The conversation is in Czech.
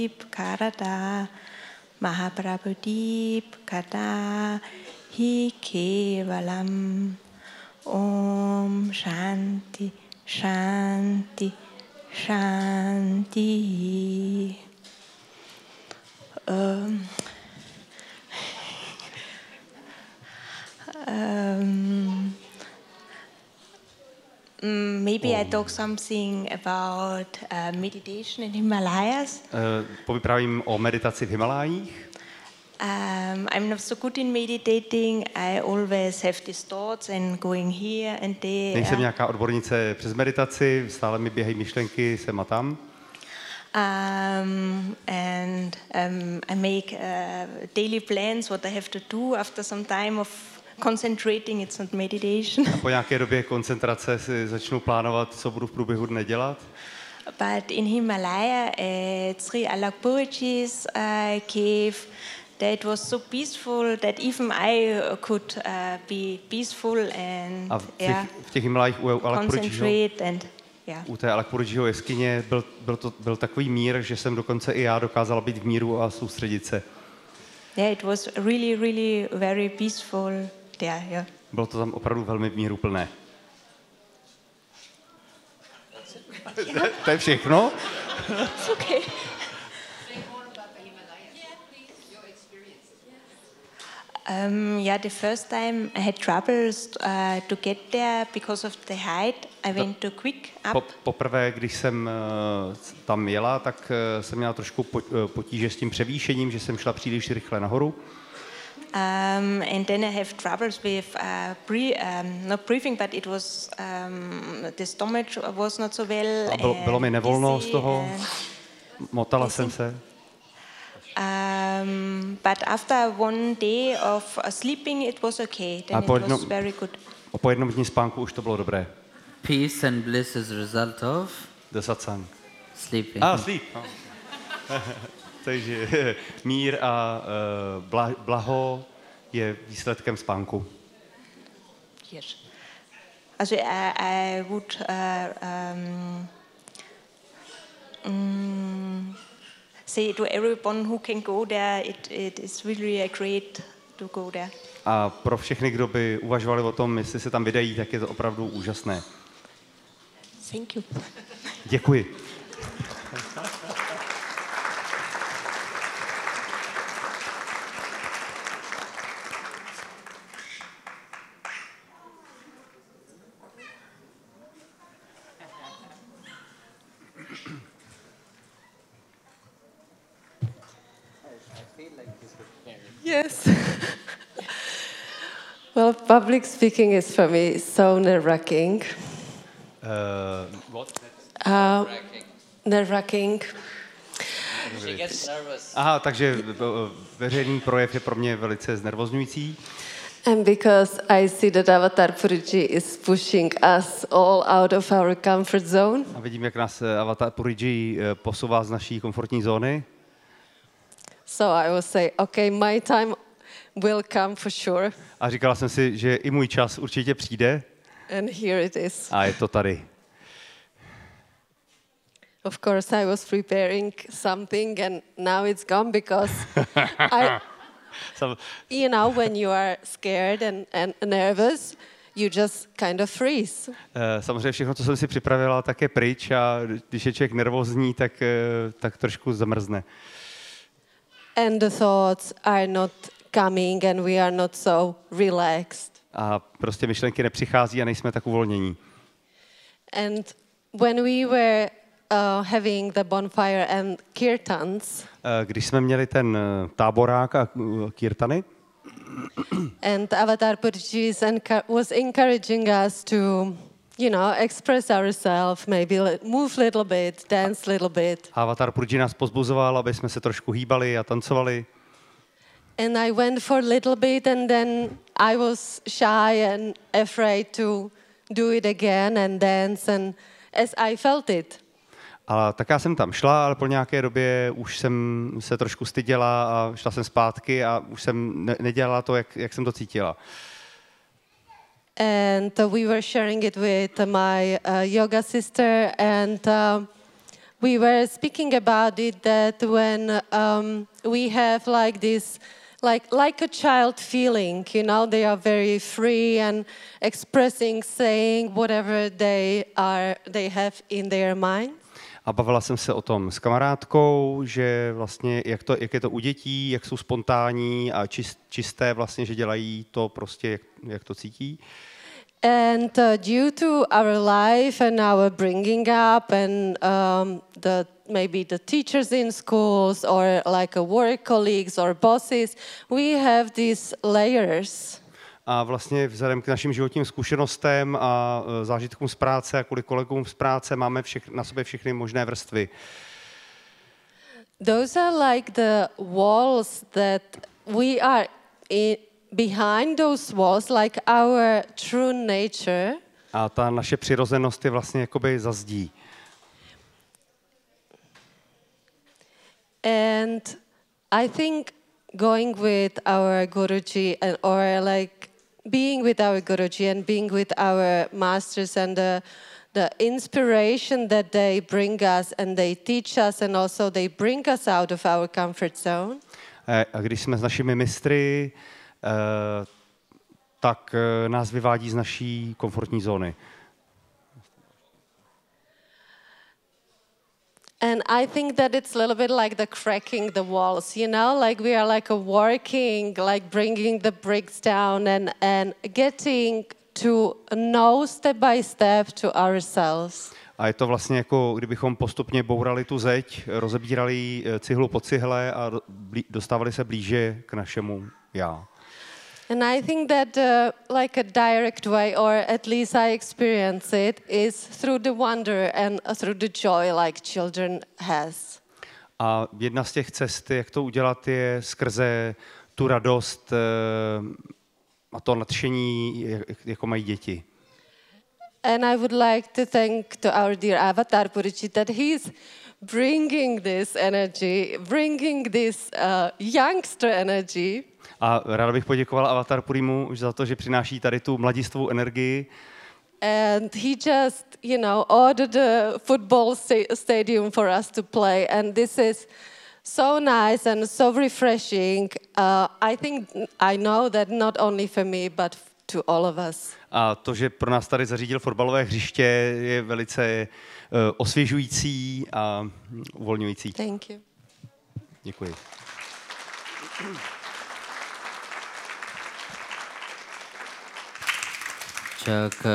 Karada Mahaprabhudeep Kada Hi Kevalam Om Shanti Shanti Shanti. Maybe I talk something about meditation in Himalayas. Povyprávím o meditaci v Himalájích. I'm not so good in meditating. I always have these thoughts and going here and there. Nejsem nějaká odbornice přes meditaci, stále mi běhají myšlenky sem a tam. I make daily plans what I have to do after some time of concentrating. It's not meditation. A po nějaké době koncentrace si začnu plánovat, co budu v průběhu dne dělat. But in Himalaya, Sri Alakpuriji's cave, that was so peaceful that even I could be peaceful and v těch Himalajích concentrate and u té Alakpurijiho jeskyně byl takový mír, že jsem dokonce i já dokázala být v míru a soustředit se. Yeah, it was really, really very peaceful there. Yeah. Bylo to tam opravdu velmi míruplné. To je všechno? It's okay. The first time I had troubles to get there because of the height. I went too quick up. Poprvé, když jsem tam jela, tak jsem měla trošku potíže s tím převýšením, že jsem šla příliš rychle nahoru. And then I have troubles with not breathing, but it was the stomach was not so well. A bylo mi nevolno z toho, motala jsem se. But after one day of sleeping, it was okay. Then it was very good. Po jednom dni spánku už to bylo dobré. Peace and bliss is a result of the satsang. Sleeping. Sleep. Takže mír a blaho je výsledkem spánku. Yes. Also I would say to everyone who can go there, it is really great to go there. A pro všechny, kdo by uvažovali o tom, jestli se tam vydají, tak je to opravdu úžasné. Thank you. Děkuji. Yes. Well, public speaking is for me so nerve-wracking. What? Nerve-wracking. She gets nervous. Takže veřejný projev je pro mě velice znervozňující. And because I see that Avatar Puriji is pushing us all out of our comfort zone. A vidím, jak nás Avatar Puriji posouvá z naší komfortní zóny. So I will say, okay, my time will come for sure. A říkala jsem si, že i můj čas určitě přijde. And here it is. A je to tady. Of course, I was preparing something and now it's gone because when you are scared and nervous, you just kind of freeze. Samozřejmě všechno, co jsem si připravila, tak je pryč a když je člověk nervózní, tak trošku zamrzne. And the thoughts are not coming and we are not so relaxed. A prostě myšlenky nepřichází a nejsme tak uvolnění. And when we were having the bonfire and kirtans, když jsme měli ten táborák a kirtany, and Avatar Puriji was encouraging us to, express ourselves, maybe move a little bit, dance a little bit. Avatar Puriji nás pozbuzoval, aby jsme se trošku hýbali a tancovali. And I went for a little bit and then I was shy and afraid to do it again and dance and as I felt it. A tak já jsem tam šla, ale po nějaké době už jsem se trošku styděla a šla jsem zpátky a už jsem nedělala to, jak jsem to cítila. And we were sharing it with my yoga sister and we were speaking about it that when we have like this, like a child feeling, you know, they are very free and expressing, saying whatever they have in their mind. A bavila jsem se o tom s kamarádkou, že vlastně jak je to u dětí, jak jsou spontánní a čisté vlastně, že dělají to prostě, jak to cítí. And due to our life and our bringing up and maybe the teachers in schools or like a work colleagues or bosses, we have these layers. A vlastně vzhledem k našim životním zkušenostem a zážitkům z práce a kvůli kolegům z práce máme na sobě všechny možné vrstvy. Those are like the walls that we are behind those walls, like our true nature. A ta naše přirozenost je vlastně jakoby za zdí. And I think going with our Guruji or like being with our Guruji and being with our masters and the inspiration that they bring us and they teach us and also they bring us out of our comfort zone. A když jsme s našimi mistry, tak nás vyvádí z naší komfortní zóny. And I think that it's a little bit like the cracking the walls, you know, like we are like a working, like bringing the bricks down and getting to know step by step to ourselves. A je to vlastně jako, kdybychom postupně bourali tu zeď, rozebírali cihlu po cihle a dostávali se blíže k našemu já. And I think that like a direct way, or at least I experience it, is through the wonder and through the joy like children has. A jedna z těch cest, jak to udělat, je skrze tu radost a to nadšení, jako mají děti. And I would like to thank to our dear Avatar Guruji that he's bringing this energy, bringing this youngster energy. A ráda bych poděkovala Avatar Purimu už za to, že přináší tady tu mladistvou energii. And he just, you know, ordered a football stadium for us to play. And this is so nice and so refreshing. I know that not only for me, but to all of us. A to, že pro nás tady zařídil fotbalové hřiště, je velice osvěžující a uvolňující. Thank you. Děkuji. Chuck